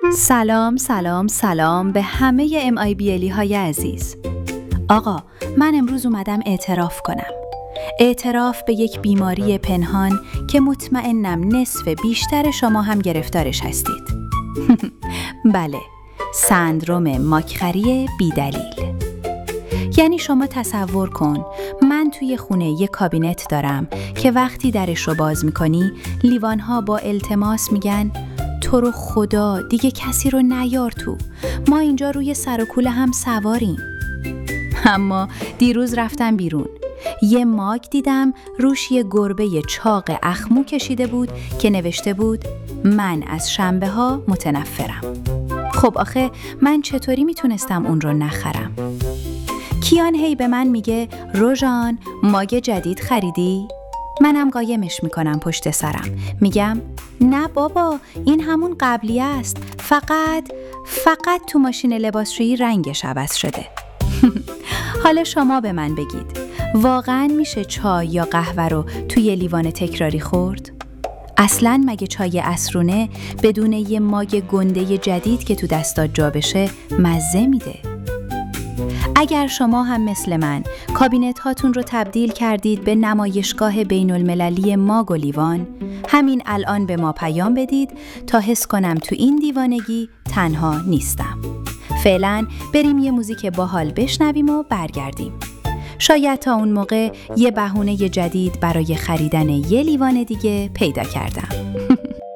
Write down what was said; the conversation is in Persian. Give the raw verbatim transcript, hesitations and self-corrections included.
سلام سلام سلام به همه ام آی بی الی های عزیز. آقا، من امروز اومدم اعتراف کنم. اعتراف به یک بیماری پنهان که مطمئنم نصف بیشتر شما هم گرفتارش هستید. بله، سندروم ماکخری بیدلیل. یعنی شما تصور کن من توی خونه یک کابینت دارم که وقتی درش رو باز میکنی لیوانها با التماس میگن تو رو خدا دیگه کسی رو نیار تو، ما اینجا روی سر و کوله هم سواریم. اما دیروز رفتم بیرون، یه ماگ دیدم روش یه گربه چاق اخمو کشیده بود که نوشته بود من از شنبه ها متنفرم. خب آخه من چطوری میتونستم اون رو نخرم؟ کیان هی به من میگه روژان ماگ جدید خریدی؟ منم قایمش میکنم پشت سرم، میگم نه بابا این همون قبلی است، فقط فقط تو ماشین لباسشویی رنگش عوض شده. حالا شما به من بگید واقعاً میشه چای یا قهوه رو توی لیوان تکراری خورد؟ اصلاً مگه چای عصرونه بدون یه ماگ گنده جدید که تو دستات جا بشه مزه میده؟ اگر شما هم مثل من کابینت هاتون رو تبدیل کردید به نمایشگاه بین المللی ماگ و لیوان، همین الان به ما پیام بدید تا حس کنم تو این دیوانگی تنها نیستم. فعلا بریم یه موزیک باحال بشنویم و برگردیم. شاید تا اون موقع یه بهونه جدید برای خریدن یه لیوان دیگه پیدا کردم.